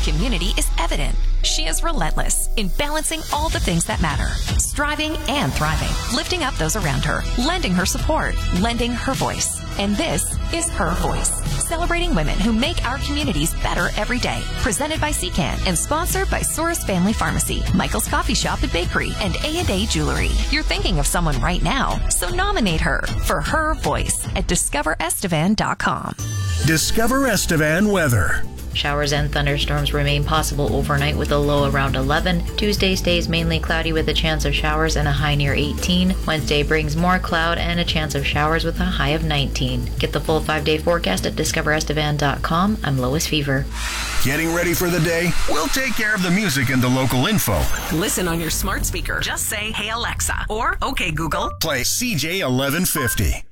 community is evident. She is relentless in balancing all the things that matter, striving and thriving, lifting up those around her, lending her support, lending her voice. And this is Her Voice, celebrating women who make our communities better every day. Presented by CCAN and sponsored by Soros Family Pharmacy, Michael's Coffee Shop and Bakery, and A&A Jewelry. You're thinking of someone right now, so nominate her for Her Voice at discoverestevan.com. Discover Estevan weather. Showers and thunderstorms remain possible overnight with a low around 11. Tuesday stays mainly cloudy with a chance of showers and a high near 18. Wednesday brings more cloud and a chance of showers with a high of 19. Get the full 5-day forecast at discoverestevan.com. I'm Lois Fever. Getting ready for the day? We'll take care of the music and the local info. Listen on your smart speaker. Just say, "Hey Alexa," or "Okay Google." Play CJ 1150.